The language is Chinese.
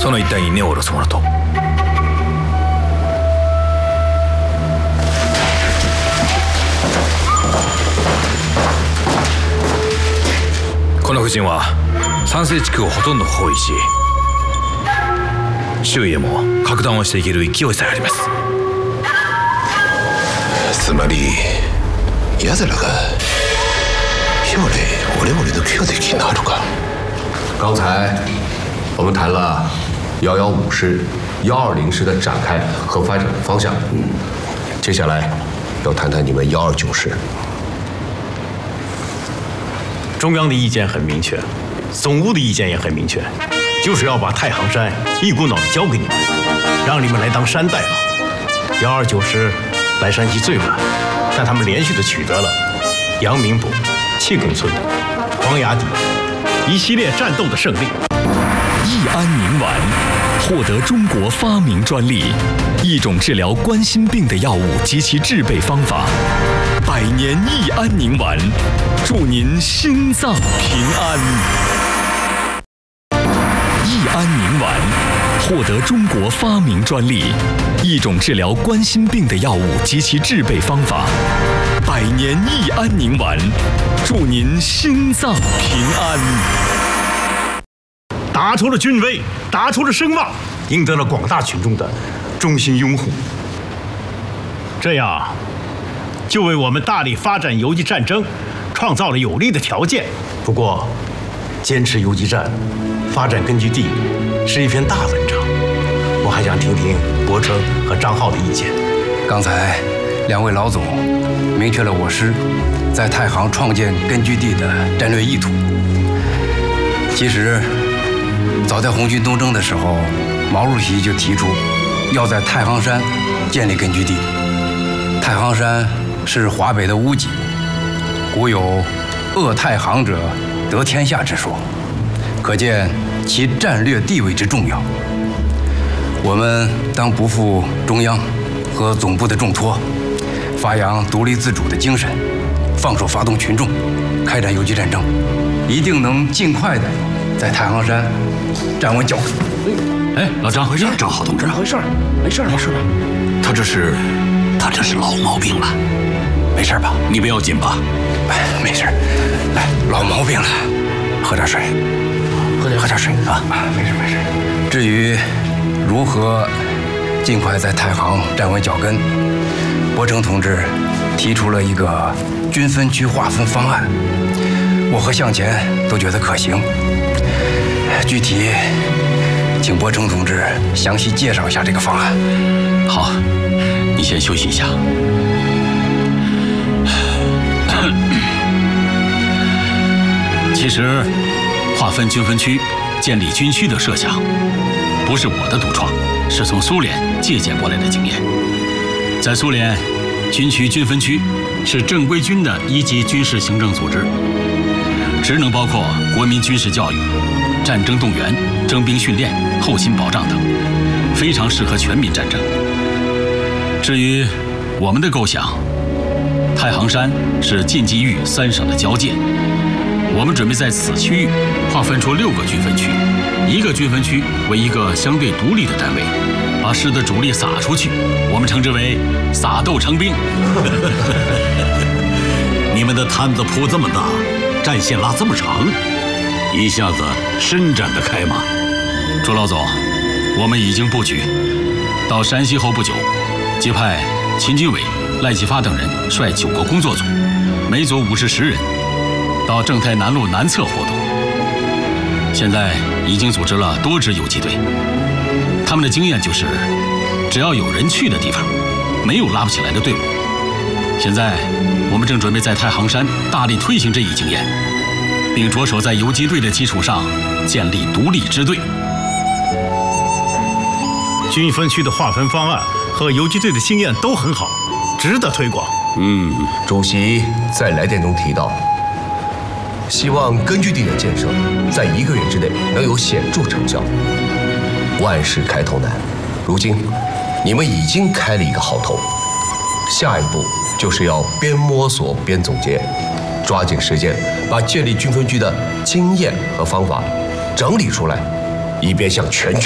その一帯に根を下ろすものと。この布陣は山西地区をほとんど包囲し、周囲へも拡大をしていける勢いさえあります。 つまり奴らが将来我々の標的になるか。 刚才我们谈了115师、120师的展开和发展的方向，接下来要谈谈你们129师。 中央的意见很明确，总务的意见也很明确，就是要把太行山一股脑的交给你们，让你们来当山大王。129师来山期最晚，但他们连续的取得了阳明堡、气梗村、黄崖底一系列战斗的胜利。 益安宁丸获得中国发明专利，一种治疗冠心病的药物及其制备方法。百年益安宁丸，祝您心脏平安。益安宁丸获得中国发明专利，一种治疗冠心病的药物及其制备方法。百年益安宁丸，祝您心脏平安。 打出了军威，打出了声望，赢得了广大群众的衷心拥护。这样，就为我们大力发展游击战争创造了有利的条件。不过，坚持游击战、发展根据地是一篇大文章，我还想听听伯承和张浩的意见。 刚才两位老总明确了我师在太行创建根据地的战略意图。其实，早在红军东征的时候，毛主席就提出要在太行山建立根据地。太行山是华北的屋脊，古有“扼太行者得天下”之说，可见其战略地位之重要。我们当不负中央和总部的重托，发扬独立自主的精神，放手发动群众，开展游击战争，一定能尽快的在太行山站稳脚跟。 哎，老张，回事？张浩同志， 回事？没事吧？ 他这是老毛病了，没事吧？你不要紧吧？ 哎，没事。来，老毛病了，喝点水，喝点水啊！没事。至于如何尽快在太行站稳脚跟，伯承同志提出了一个军分区划分方案，我和向前都觉得可行。具体，请伯承同志详细介绍一下这个方案。 好，你先休息一下。其实，划分军分区、建立军区的设想，不是我的独创，是从苏联借鉴过来的经验。在苏联，军区军分区是正规军的一级军事行政组织，职能包括国民军事教育、战争动员、征兵训练、后勤保障等，非常适合全民战争。至于我们的构想，太行山是晋冀豫3省的交界，我们准备在此区域划分出6个军分区，一个军分区为一个相对独立的单位，把师的主力撒出去，我们称之为撒豆成兵。 你们的摊子铺这么大，战线拉这么长，一下子伸展得开吗？ 朱老总，我们已经布局，到山西后不久，即派秦军委、赖继发等人率9个工作组，每组5至10人，到正太南路南侧活动。现在已经组织了多支游击队，他们的经验就是，只要有人去的地方，没有拉不起来的队伍。现在我们正准备在太行山大力推行这一经验，并着手在游击队的基础上建立独立支队。 军分区的划分方案和游击队的经验都很好，值得推广。 主席在来电中提到，希望根据地的建设在1个月之内能有显著成效。万事开头难，如今你们已经开了一个好头，下一步就是要边摸索边总结，抓紧时间把建立军分区的经验和方法整理出来，以便向全军